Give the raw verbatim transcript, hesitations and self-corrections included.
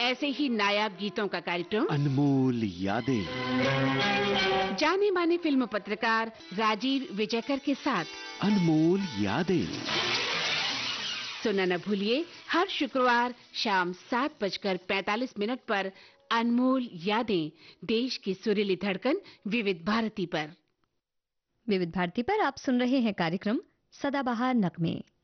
ऐसे ही नायाब गीतों का कार्यक्रम अनमोल यादें। जाने माने फिल्म पत्रकार राजीव विजयकर के साथ अनमोल यादें सुनना न भूलिए, हर शुक्रवार शाम सात बजकर पैंतालीस मिनट पर अनमोल यादें, देश की सुरीली धड़कन विविध भारती पर। विविध भारती पर आप सुन रहे हैं कार्यक्रम सदाबहार नगमे।